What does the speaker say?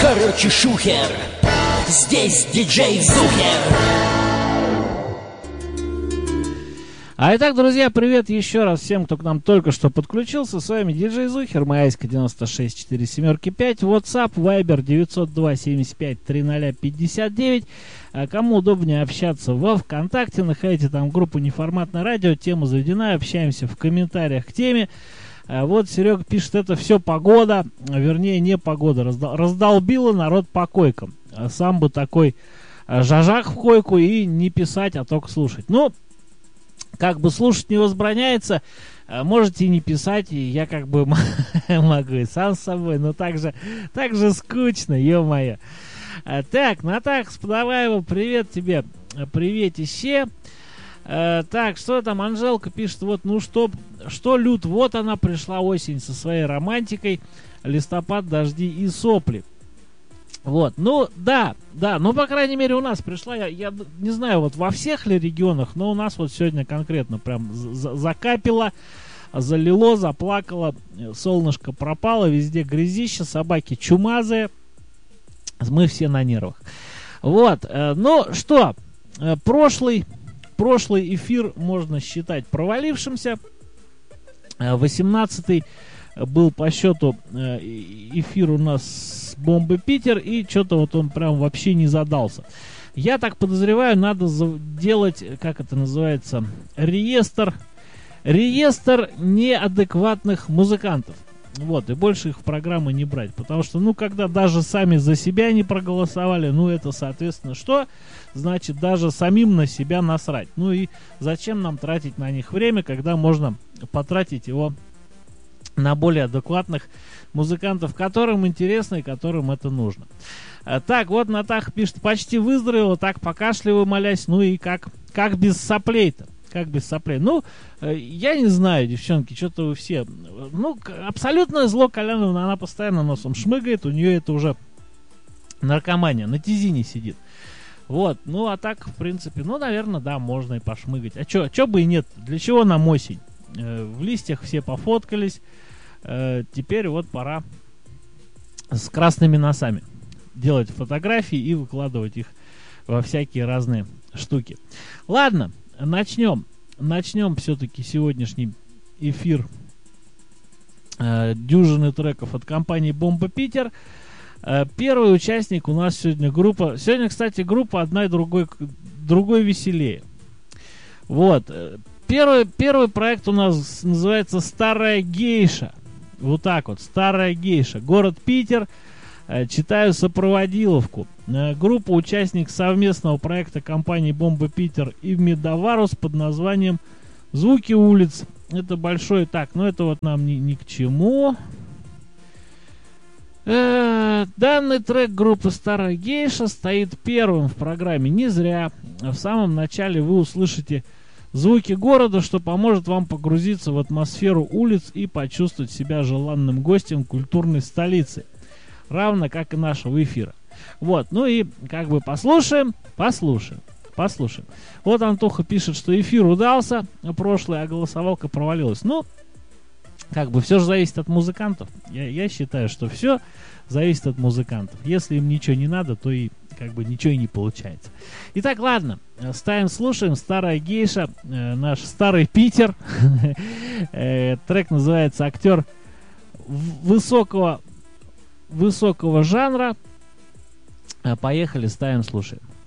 Короче, шухер, здесь диджей Зухер. А итак, друзья, привет еще раз всем, кто к нам только что подключился. С вами диджей Зухер, Майска 9647-5, WhatsApp, Viber 902-75-30-59. Кому удобнее общаться во ВКонтакте, находите там группу «Неформатное радио», тема заведена, общаемся в комментариях к теме. Вот Серега пишет, это все погода, вернее не погода, раздолбила народ по койкам. Сам бы такой жажак в койку и не писать, а только слушать. Ну, как бы слушать не возбраняется, можете и не писать, и я как бы могу и сам с собой, но так же скучно, ё-моё. Так, Натаха Сподоваева, привет тебе, приветище. Так, что там, Анжелка пишет, вот, ну что, Люд, вот она пришла осень со своей романтикой, листопад, дожди и сопли. Вот, ну, да, ну, по крайней мере, у нас пришла, я не знаю, вот во всех ли регионах, но у нас вот сегодня конкретно прям закапило, залило, заплакало, солнышко пропало, везде грязище, собаки чумазые, мы все на нервах. Вот, ну, что, прошлый эфир можно считать провалившимся. 18-й был по счету эфир у нас с Бомбы Питер, и что-то вот он прям вообще не задался. Я так подозреваю, надо делать, как это называется, реестр неадекватных музыкантов. Вот, и больше их в программы не брать. Потому что, ну, когда даже сами за себя не проголосовали, ну, это, соответственно, что? Значит, даже самим на себя насрать. Ну, и зачем нам тратить на них время, когда можно потратить его на более адекватных музыкантов, которым интересно и которым это нужно. Так, вот Натаха пишет, почти выздоровела, так покашливаю, молясь, ну и как без соплей-то? Как без соплей? Ну, я не знаю, девчонки, что-то вы все... Ну, абсолютное зло Коляновна, она постоянно носом шмыгает, у нее это уже наркомания, на тизине сидит. Вот, ну, а так, в принципе, ну, наверное, да, можно и пошмыгать. А чё бы и нет, для чего нам осень? В листьях все пофоткались, теперь вот пора с красными носами делать фотографии и выкладывать их во всякие разные штуки. Ладно. Начнем все-таки сегодняшний эфир дюжины треков от компании Бомба Питер. Первый участник у нас сегодня группа. Сегодня, кстати, группа одна и другой веселее. Вот. Первый проект у нас называется «Старая гейша». Вот так вот. «Старая гейша». Город Питер. Читаю сопроводиловку. Группа участник совместного проекта компании Бомба Питер и Медоварус под названием «Звуки улиц». Это большой... Так, ну это вот нам ни к чему. Данный трек группы «Старая гейша» стоит первым в программе не зря. В самом начале вы услышите звуки города, что поможет вам погрузиться в атмосферу улиц и почувствовать себя желанным гостем культурной столицы. Равно как и нашего эфира. Вот, ну и как бы послушаем. Вот Антоха пишет, что эфир удался прошлый, а голосовалка провалилась. Ну, как бы все же зависит от музыкантов. Я считаю, что все зависит от музыкантов. Если им ничего не надо, то и как бы ничего и не получается. Итак, ладно, слушаем «Старая гейша», наш старый Питер. Трек называется «Актер высокого жанра». Поехали, ставим, слушаем.